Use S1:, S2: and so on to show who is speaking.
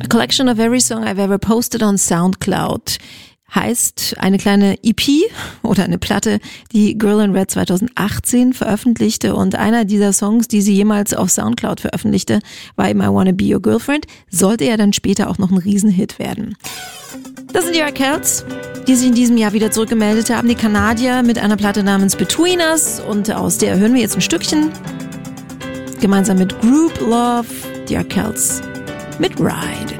S1: A Collection of Every Song I've Ever Posted on SoundCloud heißt eine kleine EP oder eine Platte, die Girl in Red 2018 veröffentlichte, und einer dieser Songs, die sie jemals auf SoundCloud veröffentlichte, war eben I Wanna Be Your Girlfriend, sollte ja dann später auch noch ein Riesenhit werden. Das sind die Arkells, die sich in diesem Jahr wieder zurückgemeldet haben, die Kanadier mit einer Platte namens Between Us, und aus der hören wir jetzt ein Stückchen, gemeinsam mit Group Love, die Arkells mit Ride.